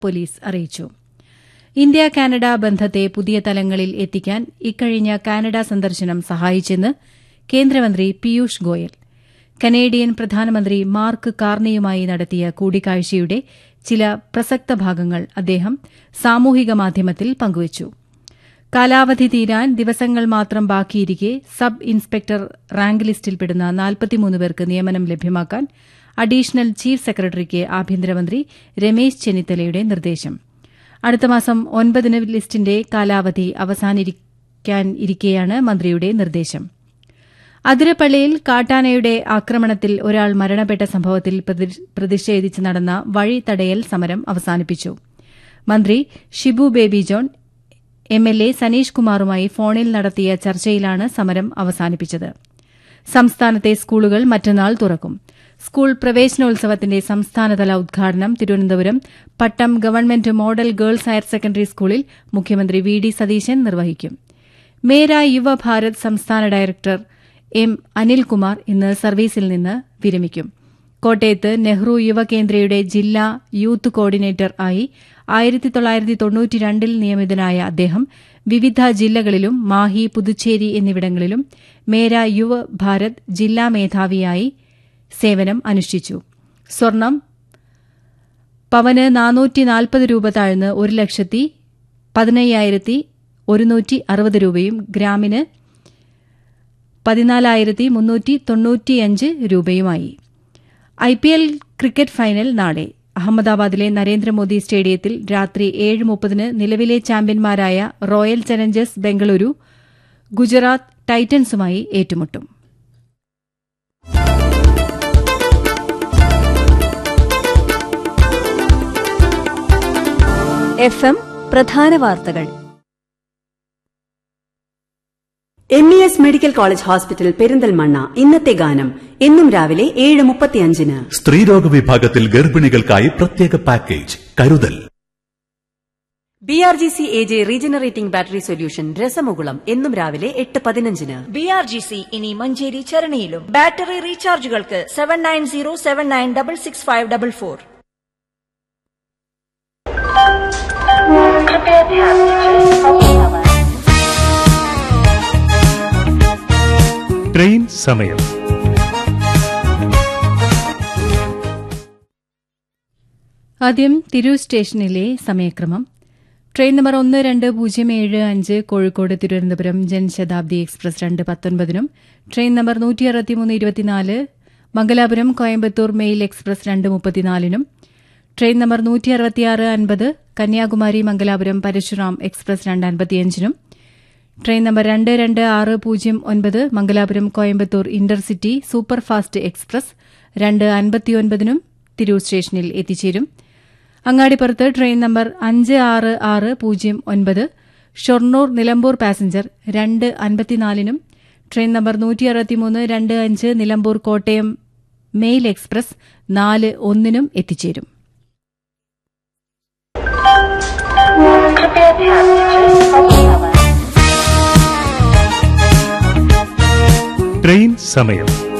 Police അറിയിച്ചു. India Canada ബന്ധത്തെ പുതിയ തലങ്ങളിൽ എത്തിക്കാൻ ഇക്കഴിഞ്ഞ കാനഡ സന്ദർശനം സഹായിച്ചെന്ന് കേന്ദ്രമന്ത്രി പീയൂഷ് ഗോയൽ. കനേഡിയൻ പ്രധാനമന്ത്രി മാർക്ക് കാർണിയുമായി നടത്തിയ കൂടിക്കാഴ്ചയുടെ ചില പ്രസക്ത ഭാഗങ്ങൾ അദ്ദേഹം സാമൂഹിക മാധ്യമത്തിൽ പങ്കുവച്ചു. കാലാവധി തീരാൻ ദിവസങ്ങൾ മാത്രം ബാക്കിയിരിക്കെ സബ് ഇൻസ്പെക്ടർ റാങ്ക് ലിസ്റ്റിൽപ്പെടുന്ന 43 പേർക്ക് നിയമനം ലഭ്യമാക്കാൻ അഡീഷണൽ ചീഫ് സെക്രട്ടറിക്ക് ആഭ്യന്തരമന്ത്രി രമേശ് ചെന്നിത്തലയുടെ നിർദ്ദേശം. അടുത്ത മാസം 9-ന് ലിസ്റ്റിന്റെ കാലാവധി അവസാനിക്കാനിരിക്കെയാണ് മന്ത്രിയുടെ നിർദ്ദേശം. അതിരപ്പള്ളിയിൽ കാട്ടാനയുടെ ആക്രമണത്തിൽ ഒരാൾ മരണപ്പെട്ട സംഭവത്തിൽ പ്രതിഷേധിച്ച് നടന്ന വഴി തടയൽ സമരം അവസാനിപ്പിച്ചു. മന്ത്രി Shibu baby John MLA Saneesh കുമാറുമായി ഫോണിൽ നടത്തിയ ചർച്ചയിലാണ് സമരം അവസാനിപ്പിച്ചത്. സംസ്ഥാനത്തെ സ്കൂളുകൾ മറ്റന്നാൾ തുറക്കും. സ്കൂൾ പ്രവേശനോത്സവത്തിന്റെ സംസ്ഥാനതല ഉദ്ഘാടനം തിരുവനന്തപുരം പട്ടം government model girls higher secondary സ്കൂളിൽ മുഖ്യമന്ത്രി വി ഡി സതീശൻ നിർവഹിക്കും. മേര യുവഭാരത് സംസ്ഥാന ഡയറക്ടർ എം അനിൽകുമാർ ഇന്ന് സർവീസിൽ നിന്ന് വിരമിക്കും. കോട്ടയത്ത് നെഹ്റു യുവകേന്ദ്രയുടെ ജില്ലാ യൂത്ത് കോർഡിനേറ്റർ ആയി 1992 നിയമിതനായ അദ്ദേഹം വിവിധ ജില്ലകളിലും മാഹി, പുതുച്ചേരി എന്നിവിടങ്ങളിലും മേര യുവ ഭാരത് ജില്ലാ മേധാവിയായി സേവനം അനുഷ്ഠിച്ചു. സ്വർണം പവന് 440 രൂപ താഴ്ന്ന് 1,15,160 രൂപയും ഗ്രാമിന് 14,395 രൂപയുമായി. ഐപിഎൽ ക്രിക്കറ്റ് ഫൈനൽ നാളെ അഹമ്മദാബാദിലെ നരേന്ദ്രമോദി സ്റ്റേഡിയത്തിൽ രാത്രി 7:30-ന് നിലവിലെ ചാമ്പ്യന്മാരായ റോയൽ ചലഞ്ചേഴ്സ് ബംഗളൂരു ഗുജറാത്ത് ടൈറ്റൻസുമായി ഏറ്റുമുട്ടും. FM പ്രധാന വാർത്തകൾ. MES medical college hospital Perinthalmanna ഇന്നത്തെ ഗാനം എന്നും രാവിലെ 7:35-ന്. സ്ത്രീരോഗ വിഭാഗത്തിൽ ഗർഭിണികൾക്കായി പ്രത്യേക പാക്കേജ് കരുതൽ. BRGC AJ regenerating battery solution രസമുകുളം എന്നും രാവിലെ 8:15-ന്. BRGC ഇനി മഞ്ചേരി ചരണിയിലും. ബാറ്ററി റീചാർജുകൾക്ക് 7907966544. ട്രെയിൻ സമയം. ആദ്യം തിരൂർ സ്റ്റേഷനിലെ സമയക്രമം. Train number 12075 Kozhikode Thiruvananthapuram Jan Shatabdi express 2:19-നും train number 16324 Mangalapuram Coimbatore mail express 2:34-നും train number 16650 Kanyakumari Mangalapuram Parasuram express 2:55-നും train number 22609 Mangalapuram Coimbatore intercity superfast express 2:59-നും Tirur സ്റ്റേഷനിൽ എത്തിച്ചേരും. അങ്ങാടിപ്പുറത്ത് train number 56609 Shoranur Nilambur passenger 2:54-നും train number 16325 Nilambur Kottayam mail express 4:01-നും എത്തിച്ചേരും. ട്രെയിൻ സമയം.